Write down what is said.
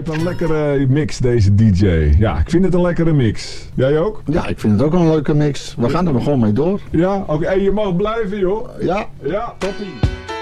echt een lekkere mix, deze DJ. Ja, ik vind het een lekkere mix. Jij ook? Ja, ik vind het ook wel een leuke mix. We gaan er nog gewoon mee door. Ja, oké. Hey, je mag blijven, joh. Ja, Ja. toppie.